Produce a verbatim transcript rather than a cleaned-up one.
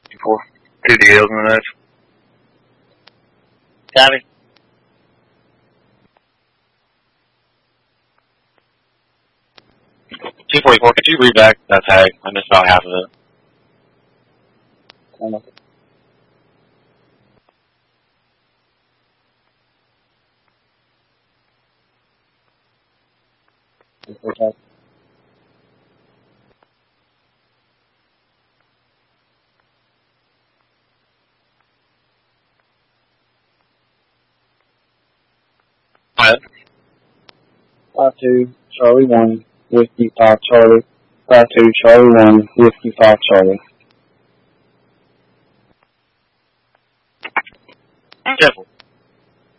Four. Two deals in the notes. Copy. two forty-four, could you read back that tag? I missed about half of it. Okay. Go ahead. Five two Charlie one Whiskey five Charlie. Five two Charlie one Whiskey five Charlie. Careful.